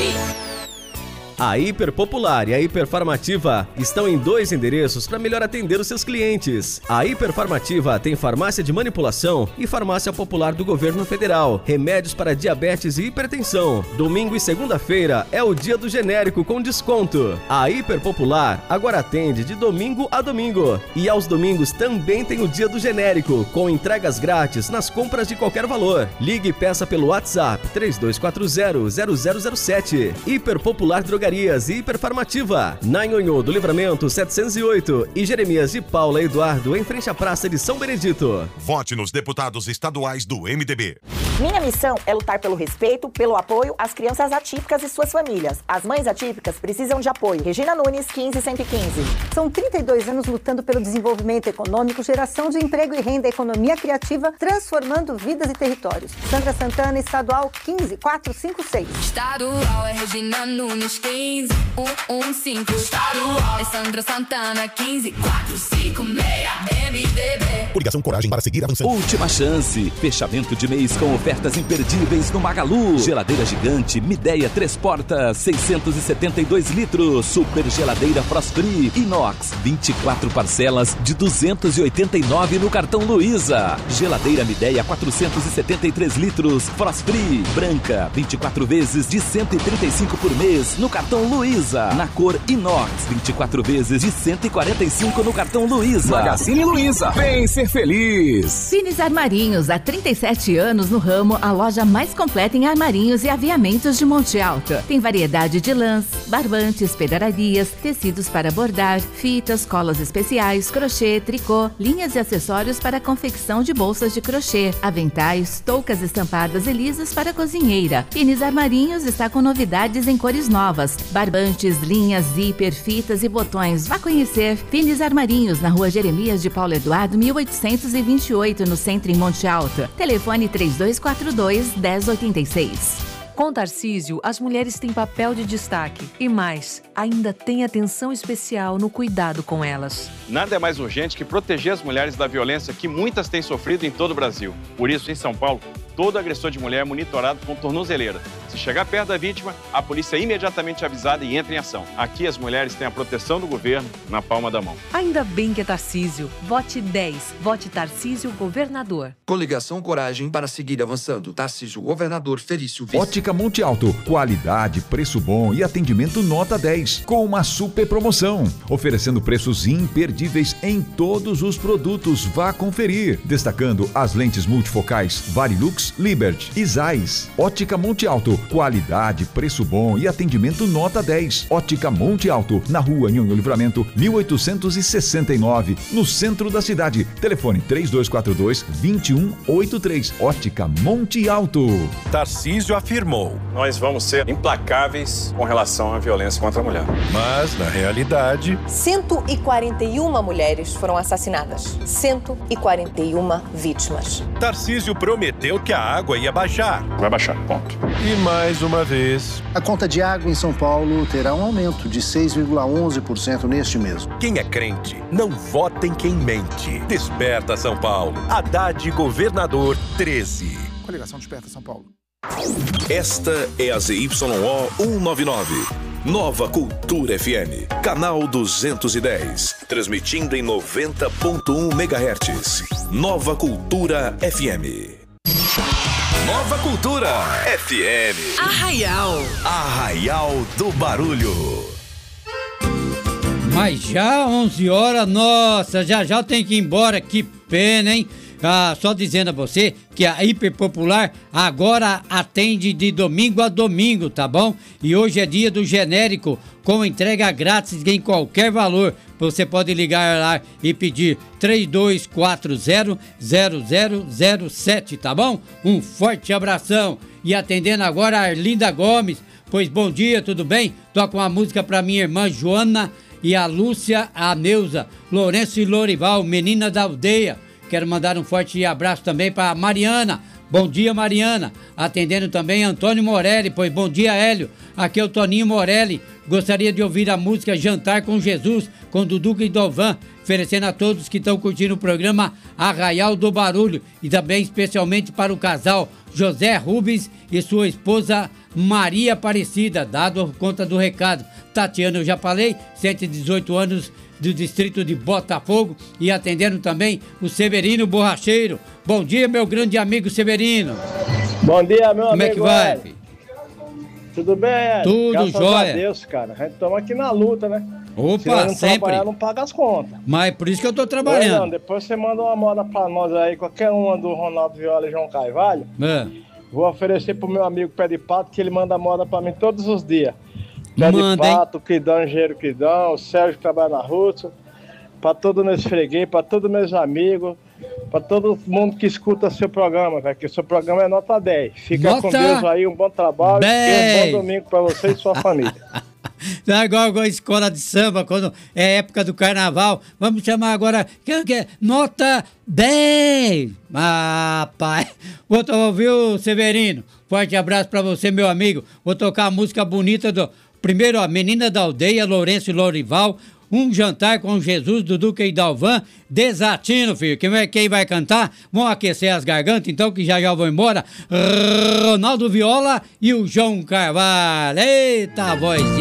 A Hiper Popular e a Hiperfarmativa estão em 2 endereços para melhor atender os seus clientes. A Hiperfarmativa tem farmácia de manipulação e farmácia popular do governo federal, remédios para diabetes e hipertensão. Domingo e segunda-feira é o dia do genérico com desconto. A Hiper Popular agora atende de domingo a domingo. E aos domingos também tem o dia do genérico, com entregas grátis nas compras de qualquer valor. Ligue e peça pelo WhatsApp 3240-0007. Hiper Popular Drogarias e Hiperfarmativa, na Nhonhô do Livramento 708 e Jeremias de Paula Eduardo, em frente à Praça de São Benedito. Vote nos deputados estaduais do MDB. Minha missão é lutar pelo respeito, pelo apoio às crianças atípicas e suas famílias. As mães atípicas precisam de apoio. Regina Nunes, 15115. São 32 anos lutando pelo desenvolvimento econômico, geração de emprego e renda, economia criativa, transformando vidas e territórios. Sandra Santana, estadual 15456. Estadual é Regina Nunes, 15115. Estadual é Sandra Santana, 15456. MDB. Coligação Coragem para seguir avançando. Última chance. Fechamento de mês com ofertas imperdíveis no Magalu. Geladeira gigante Midea 3 portas, 672 litros. Super geladeira Frost Free Inox, 24 parcelas de 289 no cartão Luiza. Geladeira Midea 473 litros Frost Free branca, 24 vezes de 135 por mês no cartão Luiza. Na cor Inox, 24 vezes de 145 no cartão Luiza. Magazine Luiza, vem ser feliz. Fines Armarinhos, há 37 anos no ramo, a loja mais completa em armarinhos e aviamentos de Monte Alto. Tem variedade de lãs, barbantes, pedrarias, tecidos para bordar, fitas, colas especiais, crochê, tricô, linhas e acessórios para confecção de bolsas de crochê, aventais, toucas estampadas e lisas para cozinheira. Fines Armarinhos está com novidades em cores novas, barbantes, linhas, zíper, fitas e botões. Vá conhecer Fines Armarinhos, na rua Jeremias de Paulo Eduardo, 1828, no centro em Monte Alto. Telefone 3242-1086. Com Tarcísio, as mulheres têm papel de destaque e mais, ainda tem atenção especial no cuidado com elas. Nada é mais urgente que proteger as mulheres da violência que muitas têm sofrido em todo o Brasil. Por isso, em São Paulo, todo agressor de mulher é monitorado com tornozeleira. Se chegar perto da vítima, a polícia é imediatamente avisada e entra em ação. Aqui as mulheres têm a proteção do governo na palma da mão. Ainda bem que é Tarcísio. Vote 10. Vote Tarcísio Governador. Coligação Coragem para seguir avançando. Tarcísio Governador, Felício Vice. Ótica Monte Alto. Qualidade, preço bom e atendimento nota 10. Com uma super promoção. Oferecendo preços imperdíveis em todos os produtos. Vá conferir. Destacando as lentes multifocais Varilux, Liberty e Zeiss. Ótica Monte Alto. Qualidade, preço bom e atendimento nota 10. Ótica Monte Alto, na rua Nhonhô Livramento, 1869, no centro da cidade. Telefone 3242-2183. Ótica Monte Alto. Tarcísio afirmou: Nós vamos ser implacáveis com relação à violência contra a mulher. mas, na realidade, 141 mulheres foram assassinadas. 141 vítimas. Tarcísio prometeu que a água ia baixar. Vai baixar, ponto. E mais uma vez, A conta de água em São Paulo terá um aumento de 6,11% neste mês. quem é crente não vota em quem mente. Desperta São Paulo. Haddad Governador 13. Coligação Desperta São Paulo. Esta é a ZYO 199. Nova Cultura FM. Canal 210. Transmitindo em 90.1 MHz. Nova Cultura FM. Nova Cultura FM. Arraial. Arraial do Barulho. Mas já 11 horas, nossa, já eu tenho que ir embora, que pena, hein? Só dizendo a você que a Hiperpopular agora atende de domingo a domingo, tá bom? E hoje é dia do genérico, com entrega grátis em qualquer valor. Você pode ligar lá e pedir 3240-0007, tá bom? Um forte abração. E atendendo agora a Arlinda Gomes. Pois bom dia, tudo bem? Toca uma música pra minha irmã Joana e a Lúcia, a Neuza, Lourenço e Lorival, menina da aldeia. Quero mandar um forte abraço também para Mariana. Bom dia, Mariana. Atendendo também Antônio Morelli, pois bom dia, Hélio. Aqui é o Toninho Morelli, gostaria de ouvir a música Jantar com Jesus, com Dudu e Dovan, oferecendo a todos que estão curtindo o programa Arraial do Barulho e também especialmente para o casal José Rubens e sua esposa Maria Aparecida, dado conta do recado. Tatiana, eu já falei, 118 anos do distrito de Botafogo, e atendendo também o Severino Borracheiro. Bom dia, meu grande amigo Severino. Bom dia, meu amigo. Como é que vai, filho? Tudo bem? Tudo Graças jóia. a Deus, cara. A gente estamos aqui na luta, né? Opa, se não sempre. trabalhar, não paga as contas. Mas por isso que eu tô trabalhando. Não, depois você manda uma moda pra nós aí, qualquer uma do Ronaldo Viola e João Carvalho. Vou oferecer pro meu amigo Pé de Pato, que ele manda moda pra mim todos os dias. Pé de Pato, Quidão, Engenheiro Quidão, o Sérgio que trabalha na Rússia, pra todo meus freguês, pra todos meus amigos, pra todo mundo que escuta seu programa, velho, que o seu programa é nota 10. Fica Nota com Deus aí, um bom trabalho 10. e um bom domingo pra você e sua família. Não é igual a escola de samba, quando é época do carnaval. Vamos chamar agora, que é? Nota 10. Ah, pai. Vou ouvir o Severino. Forte abraço pra você, meu amigo. Vou tocar a música bonita do... Primeiro, a Menina da Aldeia, Lourenço e Lorival. Um Jantar com Jesus, do Duque e Dalvan. Desatino, filho. Quem vai cantar? Vão aquecer as gargantas, então, que já vão embora. Ronaldo Viola e o João Carvalho. Eita, vozinha.